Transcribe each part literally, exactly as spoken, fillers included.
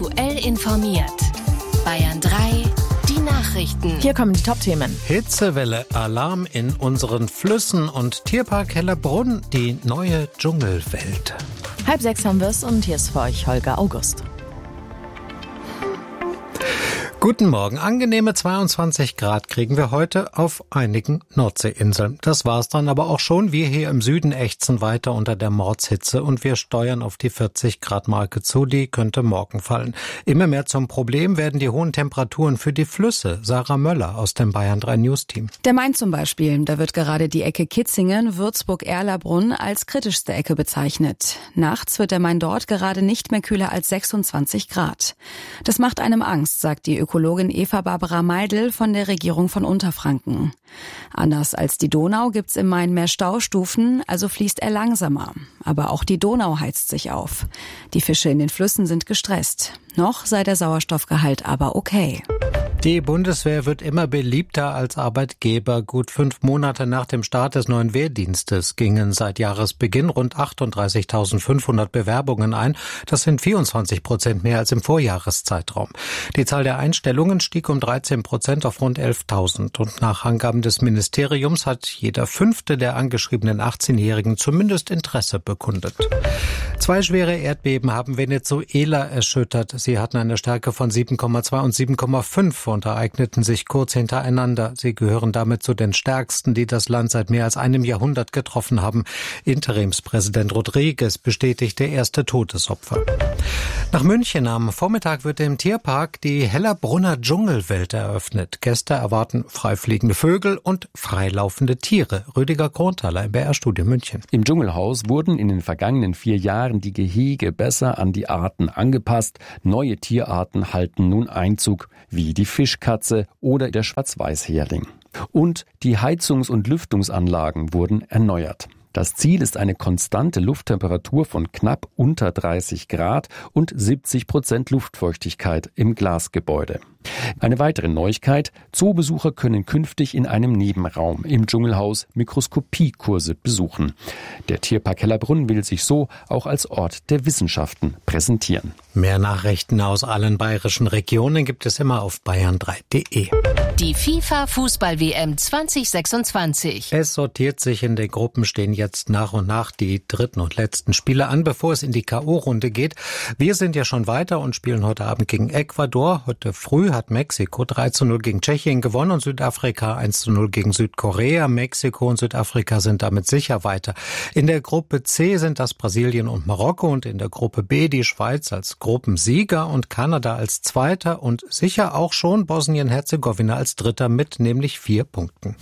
Aktuell informiert. Bayern drei, die Nachrichten. Hier kommen die Top-Themen. Hitzewelle, Alarm in unseren Flüssen und Tierpark Hellerbrunn, die neue Dschungelwelt. Halb sechs haben wir es und hier ist für euch Holger August. Guten Morgen. Angenehme zweiundzwanzig Grad kriegen wir heute auf einigen Nordseeinseln. Das war's dann aber auch schon. Wir hier im Süden ächzen weiter unter der Mordshitze und wir steuern auf die vierzig Grad Marke zu. Die könnte morgen fallen. Immer mehr zum Problem werden die hohen Temperaturen für die Flüsse. Sarah Möller aus dem Bayern drei News Team. Der Main zum Beispiel. Da wird gerade die Ecke Kitzingen, Würzburg-Erlabrunn als kritischste Ecke bezeichnet. Nachts wird der Main dort gerade nicht mehr kühler als sechsundzwanzig Grad. Das macht einem Angst, sagt die Ökologin Eva Barbara Meidl von der Regierung von Unterfranken. Anders als die Donau gibt's im Main mehr Staustufen, also fließt er langsamer. Aber auch die Donau heizt sich auf. Die Fische in den Flüssen sind gestresst. Noch sei der Sauerstoffgehalt aber okay. Die Bundeswehr wird immer beliebter als Arbeitgeber. Gut fünf Monate nach dem Start des neuen Wehrdienstes gingen seit Jahresbeginn rund achtunddreißigtausendfünfhundert Bewerbungen ein. Das sind vierundzwanzig Prozent mehr als im Vorjahreszeitraum. Die Zahl der Einstellungen stieg um dreizehn Prozent auf rund elftausend. Und nach Angaben des Ministeriums hat jeder fünfte der angeschriebenen achtzehnjährigen zumindest Interesse bekundet. Zwei schwere Erdbeben haben Venezuela erschüttert. Sie hatten eine Stärke von sieben Komma zwei und sieben Komma fünf und ereigneten sich kurz hintereinander. Sie gehören damit zu den stärksten, die das Land seit mehr als einem Jahrhundert getroffen haben. Interimspräsident Rodriguez bestätigte erste Todesopfer. Nach München am Vormittag wird im Tierpark die Hellerbrunner Dschungelwelt eröffnet. Gäste erwarten freifliegende Vögel und freilaufende Tiere. Rüdiger Kronthaler im B R-Studio München. Im Dschungelhaus wurden in den vergangenen vier Jahren die Gehege besser an die Arten angepasst. Neue Tierarten halten nun Einzug, wie die Fischkatze oder der Schwarz-Weiß-Hering. Und die Heizungs- und Lüftungsanlagen wurden erneuert. Das Ziel ist eine konstante Lufttemperatur von knapp unter dreißig Grad und siebzig Prozent Luftfeuchtigkeit im Glasgebäude. Eine weitere Neuigkeit: Zoobesucher können künftig in einem Nebenraum im Dschungelhaus Mikroskopiekurse besuchen. Der Tierpark Hellerbrunn will sich so auch als Ort der Wissenschaften präsentieren. Mehr Nachrichten aus allen bayerischen Regionen gibt es immer auf bayern drei punkt de. Die FIFA-Fußball-W M zwanzig sechsundzwanzig. Es sortiert sich. In den Gruppen stehen jetzt nach und nach die dritten und letzten Spiele an, bevor es in die K O-Runde geht. Wir sind ja schon weiter und spielen heute Abend gegen Ecuador. Heute früh hat Mexiko drei zu null gegen Tschechien gewonnen und Südafrika eins zu null gegen Südkorea. Mexiko und Südafrika sind damit sicher weiter. In der Gruppe C sind das Brasilien und Marokko und in der Gruppe B die Schweiz als Gruppensieger und Kanada als Zweiter und sicher auch schon Bosnien-Herzegowina als Dritter mit nämlich vier Punkten.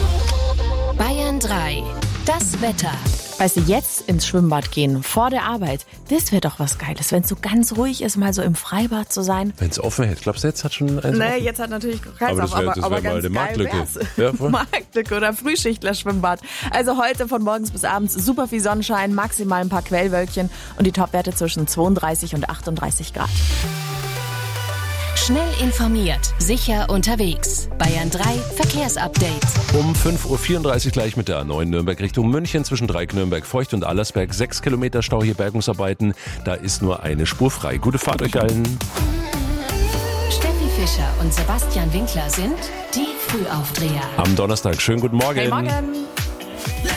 Bayern drei, das Wetter. Weißt du, jetzt ins Schwimmbad gehen, vor der Arbeit, das wäre doch was Geiles, wenn es so ganz ruhig ist, mal so im Freibad zu sein. Wenn es offen hält. Glaubst du, jetzt hat schon eins Nee, offen? jetzt hat natürlich keins aber das auf, wär, aber, das aber wär mal ganz eine geil Marktlücke. wär's. Ja, voll. Marktlücke oder Frühschichtler-Schwimmbad. Also heute von morgens bis abends super viel Sonnenschein, maximal ein paar Quellwölkchen und die Topwerte zwischen zweiunddreißig und achtunddreißig Grad. Schnell informiert, sicher unterwegs. Bayern drei Verkehrsupdate. Um fünf Uhr vierunddreißig gleich mit der A neun Nürnberg Richtung München zwischen Dreieck Nürnberg Feucht und Allersberg. Sechs Kilometer Stau, hier Bergungsarbeiten. Da ist nur eine Spur frei. Gute Fahrt euch allen. Steffi Fischer und Sebastian Winkler sind die Frühaufdreher. Am Donnerstag. Schönen guten Morgen. Hey, morgen!